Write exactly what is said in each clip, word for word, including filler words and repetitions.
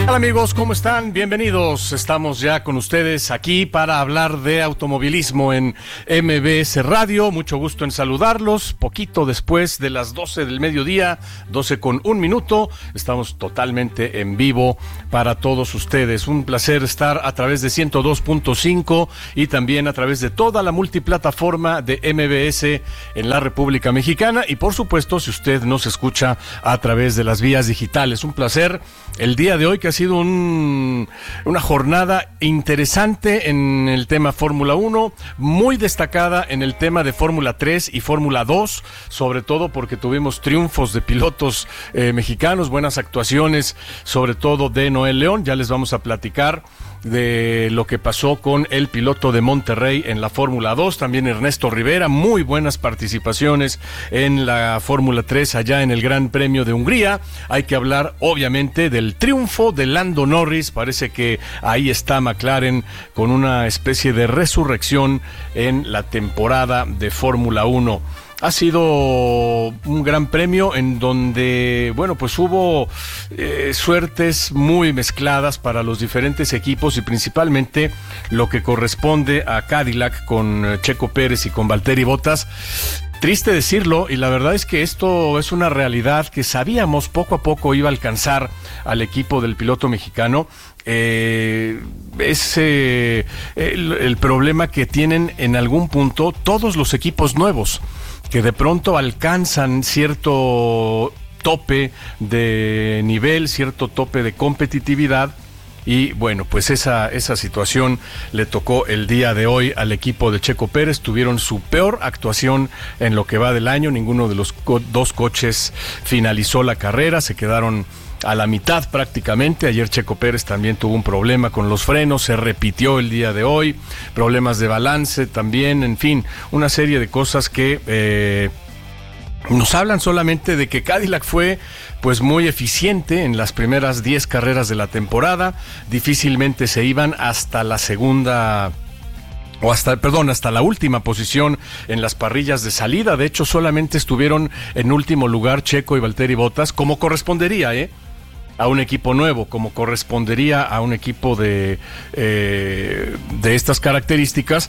Hola amigos, ¿cómo están? Bienvenidos. Estamos ya con ustedes aquí para hablar de automovilismo en M B S Radio. Mucho gusto en saludarlos. Poquito después de las doce del mediodía, doce con un minuto. Estamos totalmente en vivo para todos ustedes. Un placer estar a través de ciento dos punto cinco y también a través de toda la multiplataforma de M B S en la República Mexicana. Y por supuesto, si usted nos escucha a través de las vías digitales. Un placer el día de hoy, que ha sido un, una jornada interesante en el tema Fórmula uno, muy destacada en el tema de Fórmula tres y Fórmula dos, sobre todo porque tuvimos triunfos de pilotos eh, mexicanos, buenas actuaciones, sobre todo de Noel León. Ya les vamos a platicar de lo que pasó con el piloto de Monterrey en la Fórmula dos, también Ernesto Rivera, muy buenas participaciones en la Fórmula tres allá en el Gran Premio de Hungría. Hay que hablar obviamente del triunfo de Lando Norris. Parece que ahí está McLaren con una especie de resurrección en la temporada de Fórmula uno. Ha sido un gran premio en donde, bueno, pues hubo eh, suertes muy mezcladas para los diferentes equipos y principalmente lo que corresponde a Cadillac con Checo Pérez y con Valtteri Bottas. Triste decirlo, y la verdad es que esto es una realidad que sabíamos poco a poco iba a alcanzar al equipo del piloto mexicano. Eh, es eh, el, el problema que tienen en algún punto todos los equipos nuevos, que de pronto alcanzan cierto tope de nivel, cierto tope de competitividad. Y bueno, pues esa, esa situación le tocó el día de hoy al equipo de Checo Pérez. Tuvieron su peor actuación en lo que va del año. Ninguno de los co- dos coches finalizó la carrera, se quedaron a la mitad prácticamente. Ayer Checo Pérez también tuvo un problema con los frenos, se repitió el día de hoy, problemas de balance también, en fin, una serie de cosas que eh, nos hablan solamente de que Cadillac fue pues muy eficiente en las primeras diez carreras de la temporada. Difícilmente se iban hasta la segunda o hasta, perdón, hasta la última posición en las parrillas de salida. De hecho, solamente estuvieron en último lugar Checo y Valtteri Bottas, como correspondería, ¿eh? a un equipo nuevo, como correspondería a un equipo de eh, de estas características.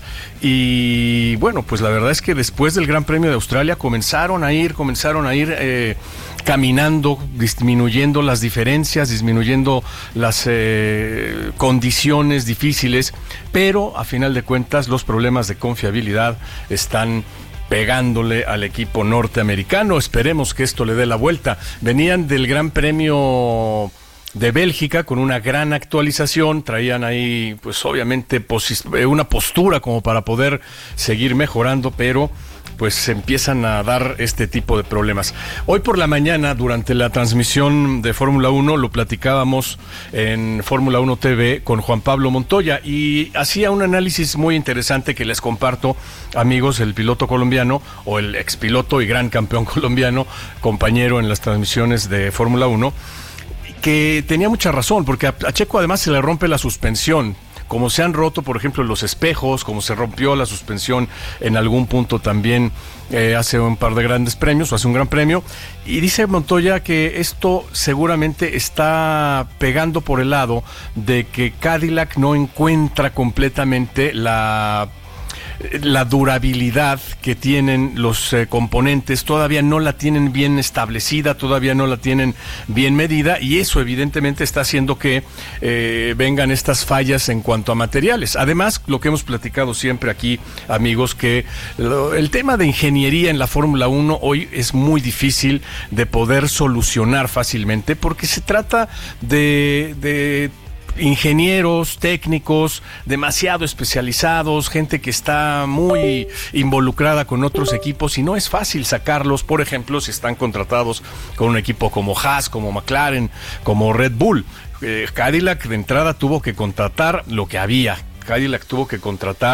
Y bueno, pues la verdad es que después del Gran Premio de Australia comenzaron a ir, comenzaron a ir eh, caminando, disminuyendo las diferencias, disminuyendo las eh, condiciones difíciles, pero a final de cuentas los problemas de confiabilidad están pegándole al equipo norteamericano. Esperemos que esto le dé la vuelta. Venían del Gran Premio de Bélgica con una gran actualización, traían ahí pues obviamente posi- una postura como para poder seguir mejorando, pero pues se empiezan a dar este tipo de problemas. Hoy por la mañana, durante la transmisión de Fórmula uno, lo platicábamos en Fórmula uno T V con Juan Pablo Montoya y hacía un análisis muy interesante que les comparto, amigos. El piloto colombiano, o el expiloto y gran campeón colombiano, compañero en las transmisiones de Fórmula uno, que tenía mucha razón, porque a, a Checo además se le rompe la suspensión. Como se han roto, por ejemplo, los espejos, como se rompió la suspensión en algún punto también eh, hace un par de grandes premios, o hace un gran premio. Y dice Montoya que esto seguramente está pegando por el lado de que Cadillac no encuentra completamente la... la durabilidad que tienen los eh, componentes, todavía no la tienen bien establecida, todavía no la tienen bien medida, y eso evidentemente está haciendo que eh, vengan estas fallas en cuanto a materiales. Además, lo que hemos platicado siempre aquí, amigos, que lo, el tema de ingeniería en la Fórmula uno hoy es muy difícil de poder solucionar fácilmente, porque se trata de... de ingenieros, técnicos, demasiado especializados, gente que está muy involucrada con otros equipos y no es fácil sacarlos, por ejemplo, si están contratados con un equipo como Haas, como McLaren, como Red Bull. Eh, Cadillac de entrada tuvo que contratar lo que había. Cadillac tuvo que contratar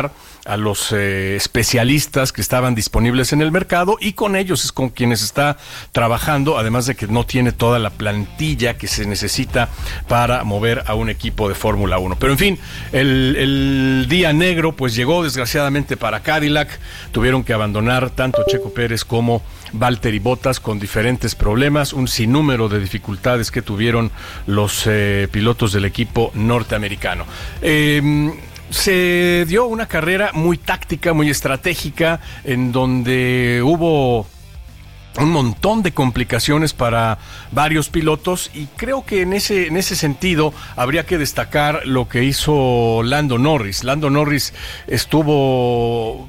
a los eh, especialistas que estaban disponibles en el mercado, y con ellos es con quienes está trabajando, además de que no tiene toda la plantilla que se necesita para mover a un equipo de Fórmula uno. Pero en fin, el, el día negro pues llegó desgraciadamente para Cadillac. Tuvieron que abandonar tanto Checo Pérez como Valtteri Bottas con diferentes problemas, un sinnúmero de dificultades que tuvieron los eh, pilotos del equipo norteamericano. Eh, se dio una carrera muy táctica, muy estratégica, en donde hubo un montón de complicaciones para varios pilotos, y creo que en ese en ese sentido habría que destacar lo que hizo Lando Norris. Lando Norris estuvo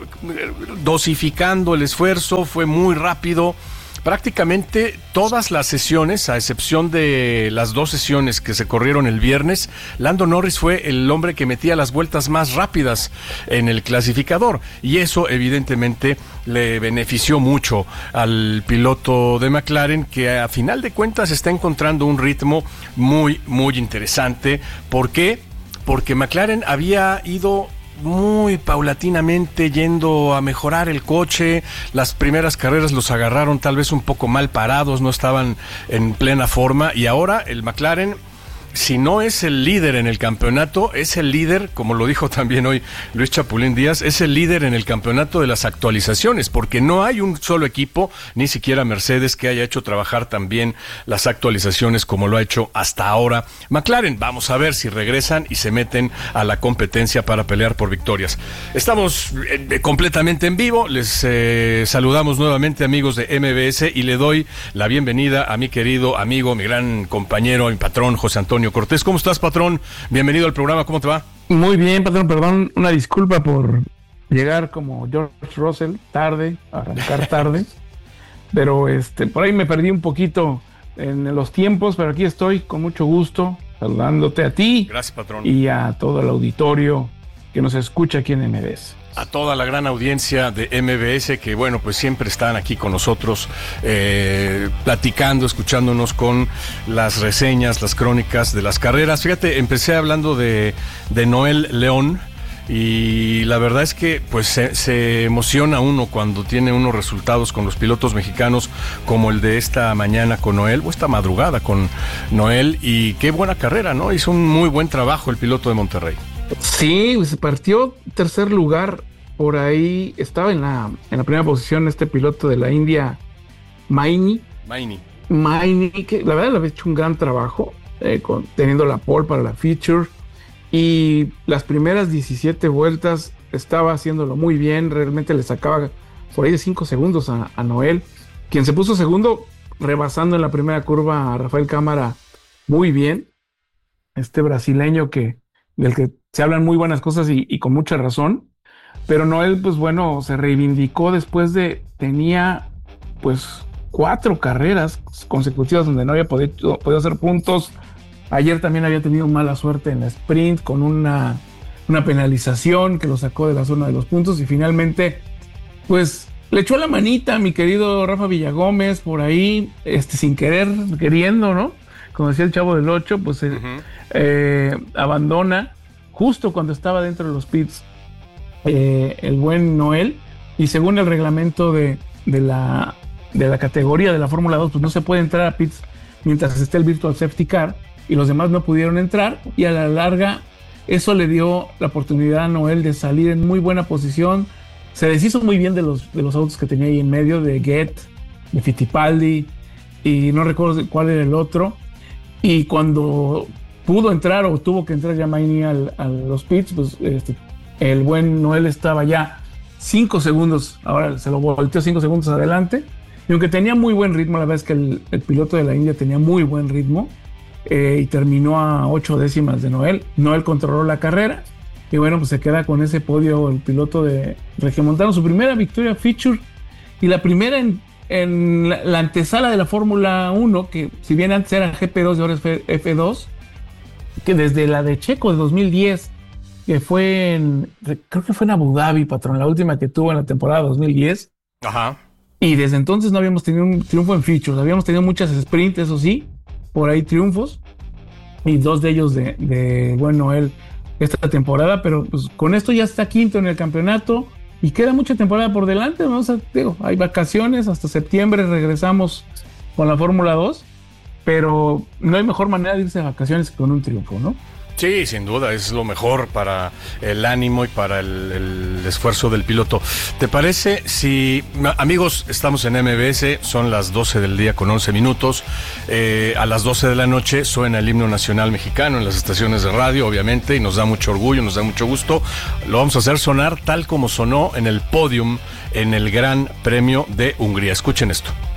dosificando el esfuerzo, fue muy rápido. Prácticamente todas las sesiones, a excepción de las dos sesiones que se corrieron el viernes, Lando Norris fue el hombre que metía las vueltas más rápidas en el clasificador, y eso evidentemente le benefició mucho al piloto de McLaren, que a final de cuentas está encontrando un ritmo muy, muy interesante. ¿Por qué? Porque McLaren había ido muy paulatinamente yendo a mejorar el coche. Las primeras carreras los agarraron tal vez un poco mal parados, no estaban en plena forma, y ahora el McLaren, si no es el líder en el campeonato, es el líder, como lo dijo también hoy Luis Chapulín Díaz, es el líder en el campeonato de las actualizaciones, porque no hay un solo equipo, ni siquiera Mercedes, que haya hecho trabajar también las actualizaciones como lo ha hecho hasta ahora McLaren. Vamos a ver si regresan y se meten a la competencia para pelear por victorias. Estamos eh, completamente en vivo, les eh, saludamos nuevamente, amigos de M B S, y le doy la bienvenida a mi querido amigo, mi gran compañero, mi patrón, José Antonio Cortés. ¿Cómo estás, patrón? Bienvenido al programa, ¿cómo te va? Muy bien, patrón, perdón, una disculpa por llegar como George Russell, tarde, arrancar tarde, pero este, por ahí me perdí un poquito en los tiempos, pero aquí estoy con mucho gusto, saludándote a ti. Gracias, patrón. Y a todo el auditorio que nos escucha aquí en M B S. A toda la gran audiencia de M B S, que bueno, pues siempre están aquí con nosotros, eh, platicando, escuchándonos con las reseñas, las crónicas de las carreras. Fíjate, empecé hablando de, de Noel León, y la verdad es que pues se, se emociona uno cuando tiene unos resultados con los pilotos mexicanos, como el de esta mañana con Noel, o esta madrugada con Noel, y qué buena carrera, ¿no? Hizo un muy buen trabajo el piloto de Monterrey. Sí, pues se partió tercer lugar, por ahí estaba en la, en la primera posición este piloto de la India, Maini. Maini. Maini, que la verdad le había hecho un gran trabajo, eh, con, teniendo la pole para la feature, y las primeras diecisiete vueltas estaba haciéndolo muy bien, realmente le sacaba por ahí de cinco segundos a, a Noel, quien se puso segundo, rebasando en la primera curva a Rafael Cámara muy bien, este brasileño que del que se hablan muy buenas cosas y, y con mucha razón, pero Noel, pues bueno, se reivindicó después de, tenía pues cuatro carreras consecutivas donde no había podido, podido hacer puntos. Ayer también había tenido mala suerte en la sprint con una, una penalización que lo sacó de la zona de los puntos, y finalmente pues le echó la manita a mi querido Rafa Villagómez por ahí, este, sin querer, queriendo, ¿no? Como decía el Chavo del Ocho, pues uh-huh. eh, abandona justo cuando estaba dentro de los pits eh, el buen Noel, y según el reglamento de, de, la, de la categoría de la Fórmula dos, pues no se puede entrar a pits mientras esté el Virtual Safety Car, y los demás no pudieron entrar, y a la larga eso le dio la oportunidad a Noel de salir en muy buena posición. Se deshizo muy bien de los, de los autos que tenía ahí en medio, de Get, de Fittipaldi, y no recuerdo cuál era el otro. Y cuando pudo entrar, o tuvo que entrar ya Maini al, a los pits, pues este, el buen Noel estaba ya cinco segundos, ahora se lo volteó cinco segundos adelante, y aunque tenía muy buen ritmo, la verdad es que el, el piloto de la India tenía muy buen ritmo, eh, y terminó a ocho décimas de Noel. Noel controló la carrera, y bueno, pues se queda con ese podio el piloto de Regiomontano, su primera victoria feature, y la primera en en la, la antesala de la Fórmula uno, que si bien antes era G P dos y ahora es F dos, que desde la de Checo de dos mil diez, que fue en, creo que fue en Abu Dhabi, patrón, la última que tuvo en la temporada dos mil diez. Ajá. Y desde entonces no habíamos tenido un triunfo en features, habíamos tenido muchas sprints, eso sí, por ahí triunfos, y dos de ellos de, de buen Noel esta temporada, pero pues con esto ya está quinto en el campeonato y queda mucha temporada por delante, ¿no? O sea, digo, hay vacaciones, hasta septiembre regresamos con la Fórmula dos, pero no hay mejor manera de irse de vacaciones que con un triunfo, ¿no? Sí, sin duda, es lo mejor para el ánimo y para el, el esfuerzo del piloto. ¿Te parece si, amigos, estamos en M B S, son las doce del día con once minutos, eh, a las doce de la noche suena el himno nacional mexicano en las estaciones de radio, obviamente, y nos da mucho orgullo, nos da mucho gusto. Lo vamos a hacer sonar tal como sonó en el podium en el Gran Premio de Hungría. Escuchen esto.